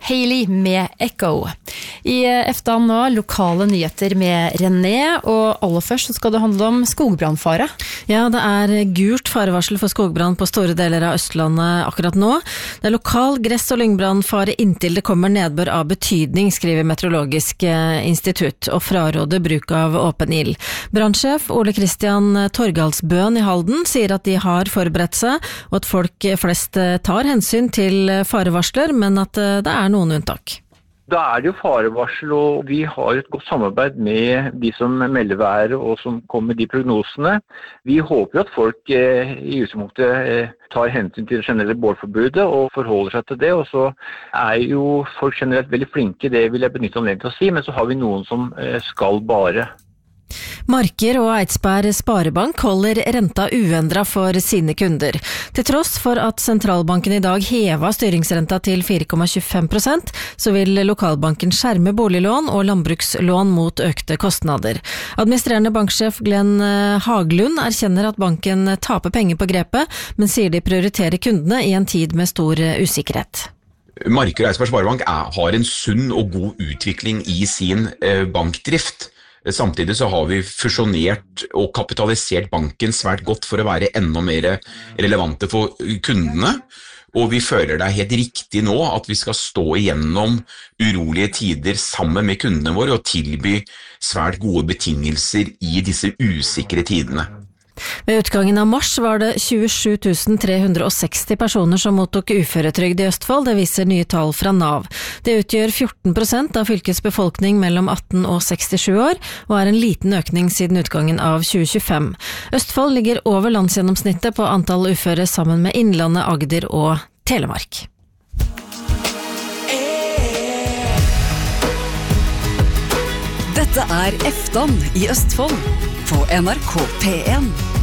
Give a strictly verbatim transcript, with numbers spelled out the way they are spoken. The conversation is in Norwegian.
Hailey med Echo. I Eftan nå, lokale nyheter med René, og aller først så skal det handle om skogbrannfare. Ja, det er gult farevarsel for skogbrann på store deler av Østlandet akkurat nå. Det er lokal gress- og lyngbrannfare inntil det kommer nedbør av betydning, skriver Meteorologisk institutt, og fraråder bruk av åpen ild. Brannsjef Ole Kristian Torgalsbøen i Halden sier at de har forberedt seg, og at folk flest tar hensyn til farevarsler, men at det er noen unntak. Da er det jo farevarsel, og vi har et godt samarbeid med de som melder været og som kommer med de prognosene. Vi håper at folk eh, i utgangspunktet eh, tar hensyn til det generelle bålforbudet og forholder seg til det. Og så er jo folk generelt veldig flinke, det vil jeg benytte anledning til å si, men så har vi noen som eh, skal bare. Marker og Eidsberg Sparebank holder renta uendret for sine kunder. Til tross for at sentralbanken i dag heva styringsrenta til fire komma tjuefem prosent, så vil lokalbanken skjerme boliglån og landbrukslån mot økte kostnader. Administrerende banksjef Glenn Haglund erkjenner at banken taper penger på grepet, men sier de prioriterer kundene i en tid med stor usikkerhet. Marker og Eidsberg Sparebank er, har en sunn og god utvikling i sin eh, bankdrift. Samtidig så har vi fusjonert og kapitalisert banken svært godt for å være enda mer relevante for kundene, og vi føler det er helt riktig nå at vi skal stå igjennom urolige tider sammen med kundene våre og tilby svært gode betingelser i disse usikre tidene. Ved utgangen av mars var det tjuesju tusen tre hundre og seksti personer som mottok uføretrygd i Østfold, det viser nye tall fra Nav. Det utgjør fjorten prosent av fylkets befolkning mellom atten og sekstisju år, og er en liten økning siden utgangen av tjue tjuefem. Østfold ligger over landsgjennomsnittet på antall uføre sammen med Innlandet, Agder og Telemark. Dette er Eftan i Østfold på N R K P en.